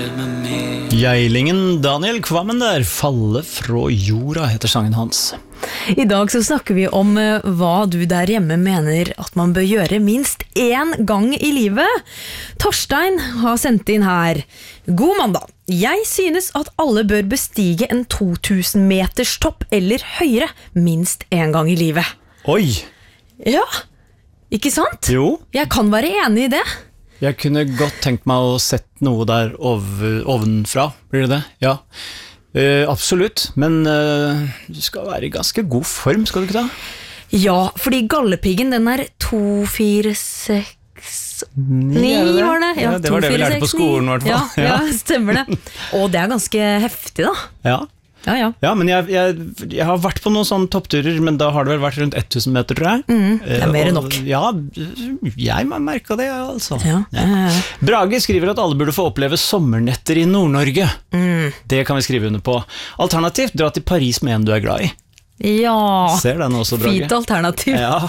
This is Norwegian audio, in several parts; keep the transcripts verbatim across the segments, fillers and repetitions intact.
Geilingen Daniel Kvammen der, Falle fra jorda heter sangen hans. I dag så snakker vi om uh, hva du der hjemme mener at man bør gjøre minst én gang i livet. Torstein har sendt inn her. God mandag. Jeg synes at alle bør bestige en to tusen meters topp eller høyere minst én gang i livet. Oi! Ja, ikke sant? Jo. Jeg kan være enig i det. Jeg kunne godt tenkt meg å sett noe der over, ovenfra, blir det det? Ja, uh, absolutt. Men uh, du skal være i ganske god form, skal du ikke da? Ja, fordi gallepiggen den er to, fire, seks, ni var det? Ja, ja, det var det vi lærte på skolen i hvert fall. Ja, ja, stemmer det. Og det er ganske heftig da. Ja. Ja, ja. Ja, men jeg, jeg, jeg har vært på noen sånne toppturer, men da har det vel vært rundt tusen meter, tror jeg. Mm, det er mer enn nok. Og, ja, jeg merket det, altså. Ja, ja, ja. Brage skriver at alle burde få oppleve sommernetter i Nord-Norge. Mm. Det kan vi skrive under på. Alternativt, dra til Paris med en du er glad i. Ja, ser den også, Brage. Fint alternativ. Ja.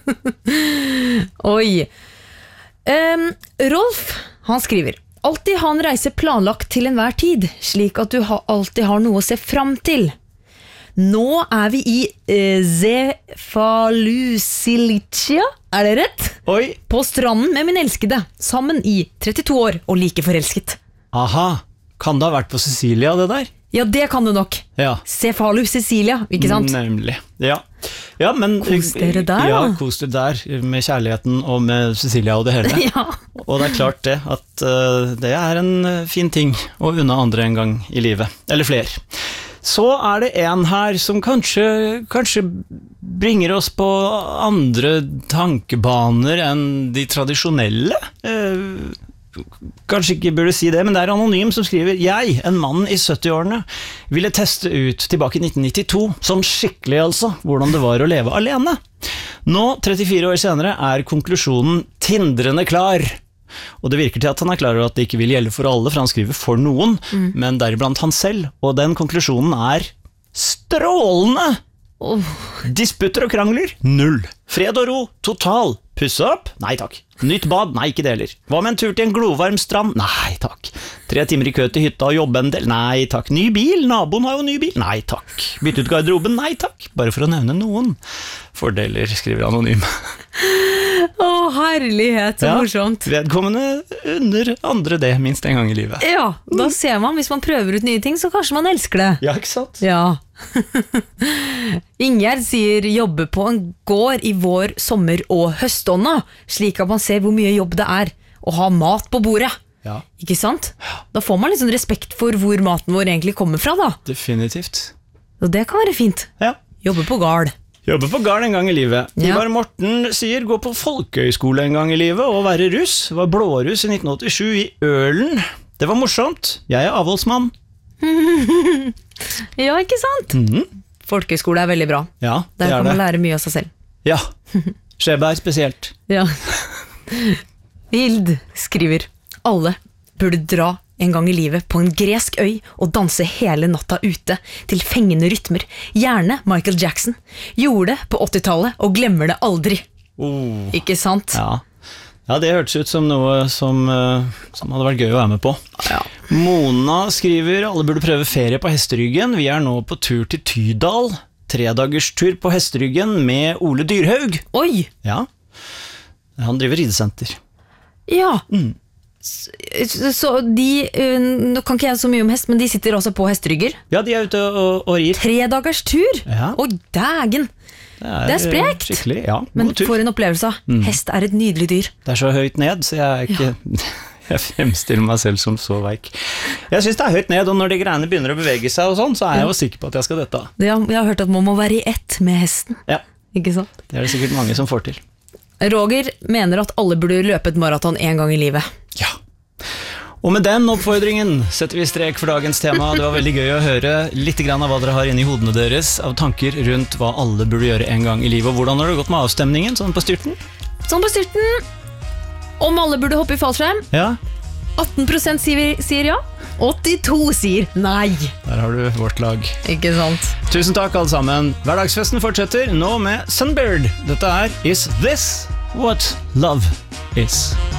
Oi. Um, Rolf, han skriver alltid ha en reise planlagt til enhver tid, slik at du ha, alltid har noe å se fram til. Nå er vi i uh, Cefalusilicia, er det rett? Oi. På stranden med min elskede, sammen i trettito år og like forelsket. Aha, kan det ha vært på Sicilia det der? Ja, det kan du nok. Ja. Cephalusicilia, ikke sant? Nemlig, ja. Ja, men, kos dere der, ja, da. kos dere der, med kjærligheten og med Sicilia og det hele. Ja. Og det er klart det, at uh, det er en fin ting å unne andre en gang i livet, eller flere. Så er det en her som kanskje, kanskje bringer oss på andre tankebaner enn de tradisjonelle. Uh, Kanskje ikke burde si det, men det er anonym som skriver jeg, en mann i sytti-årene, ville teste ut tilbake i nitten nittito, sånn skikkelig altså, hvordan det var å leve alene. Nå, trettifire år senere, er konklusjonen tindrende klar. Og det virker til at han er klar over at det ikke vil gjelde for alle, for han skriver for noen, mm. men deriblant han selv, og den konklusjonen er strålende! Oh. Disputter og krangler, null. Fred og ro, total. Pusse opp? Nei takk. Nytt bad? Nei, ikke det heller. Hva med en tur til en glovarm strand? Nei takk. Tre timer i kø til hytta og jobbe en del? Nei takk. Ny bil? Naboen har jo ny bil? Nei takk. Bytte ut garderoben? Nei takk. Bare for å nevne noen fordeler, skriver anonym. Å, herlighet, så ja, morsomt. Vedkommende under andre det, minst en gang i livet. Ja, da ser man, hvis man prøver ut nye ting, så kanskje man elsker det. Ja, ikke sant? Ja. Ingjerd sier jobbe på en gård i vår, sommer og høstånda, slik at man ser hvor mye jobb det er å ha mat på bordet. Ja. Ikke sant? Da får man liksom respekt for hvor maten vår egentlig kommer fra da. Definitivt. Og det kan være fint. Ja. Jobbe på gard. Jobbe på gard en gang i livet. Ja. Ivar Morten sier gå på folkehøyskole en gang i livet og være russ. Var blåruss i nitten åttisju i Ølen. Det var morsomt. Jeg er avholdsmann. Ja, ikke sant? Mm-hmm. Folkehøyskole er veldig bra. Ja, det Der er kan man det. lære mye av seg selv. Ja, Skjeberg spesielt. Ja. Hild skriver alle burde dra en gang i livet på en gresk øy og danse hele natta ute til fengende rytmer. Gjerne Michael Jackson. Gjorde det på åttitallet og glemmer det aldri. Oh. Ikke sant? Ja. Ja, det hørtes ut som noe som, uh, som hadde vært gøy å være med på. Ja. Mona skriver alle burde prøve ferie på hesteryggen. Vi er nå på tur til Tydal. Tredagerstur på hesteryggen med Ole Dyrhaug. Oi! Ja, han driver ridesenter. Ja. Mm. Så, så de, uh, nå kan ikke jeg så mye om hest, men de sitter også på hesterygger. Ja, de er ute og, og rir. Tre dagers tur? Ja. Oi, dægen! Det er, Det er sprekt. Skikkelig, ja. Men God tur. for en opplevelse. Mm. Hest er et nydelig dyr. Det er så høyt ned, så jeg er ikke... Ja. Jeg fremstiller meg selv som så veik. Jeg synes det er høyt ned, og når de greiene begynner å bevege seg og sånn, så er jeg jo sikker på at jeg skal dette. Ja, jeg har hørt at man må være i ett med hesten. Ja. Ikke sant? Det er det sikkert mange som får til. Roger mener at alle burde løpe et maraton en gang i livet. Ja. Og med den oppfordringen setter vi strek for dagens tema. Det var veldig gøy å høre litt grann av hva dere har inne i hodene deres, av tanker rundt hva alle burde gjøre en gang i livet. Og hvordan har det gått med avstemningen, sånn på styrten? Sånn på styrten. Om alle burde hoppe i fallskjerm. Ja. atten prosent sier, sier ja. åttito sier nei. Der har du vårt lag. Ikke sant? Tusen takk alle sammen. Hverdagsfesten fortsetter nå med Sunbird. Dette er Is This What Love Is?